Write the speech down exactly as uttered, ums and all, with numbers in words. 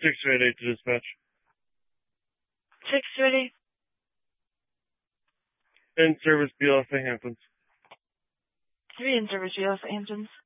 Six two eight eight to dispatch. Six two eight eight. In service, B L F Saint Hamptons. Three in service, U S Hamptons.